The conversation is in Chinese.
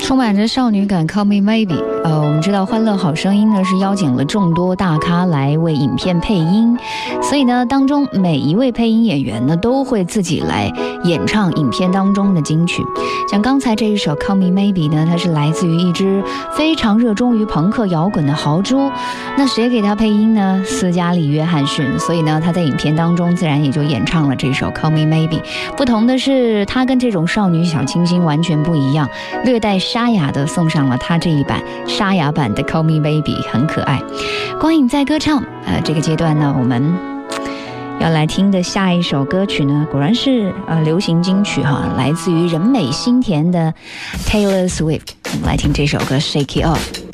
充满着少女感 Call Me Maybe。 我们知道欢乐好声音呢是邀请了众多大咖来为影片配音，所以呢当中每一位配音演员呢都会自己来演唱影片当中的金曲。像刚才这一首 Call Me Maybe 呢，它是来自于一支非常热衷于朋克摇滚的豪猪，那谁给他配音呢？斯嘉丽·约翰逊。所以呢他在影片当中自然也就演唱了这首 Call Me Maybe。 不同的是他跟这种少女小清新完全不一样，略带沙哑的送上了他这一版沙哑版的 Call Me Baby， 很可爱。光影在歌唱，这个阶段呢我们要来听的下一首歌曲呢，果然是流行金曲哈，来自于人美心甜的 Taylor Swift。我们来听这首歌 Shake It Off。